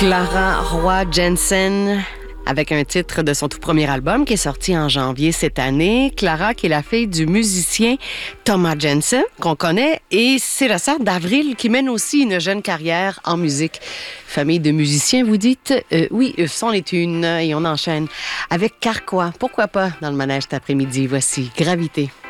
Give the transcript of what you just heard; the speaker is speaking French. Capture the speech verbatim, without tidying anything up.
Clara Roy Jensen, avec un titre de son tout premier album qui est sorti en janvier cette année. Clara, qui est la fille du musicien Thomas Jensen, qu'on connaît, et c'est la sœur d'Avril qui mène aussi une jeune carrière en musique. Famille de musiciens, vous dites? Euh, oui, eux sont les tunes, et on enchaîne avec Carquois. Pourquoi pas dans le manège cet après-midi? Voici Gravité.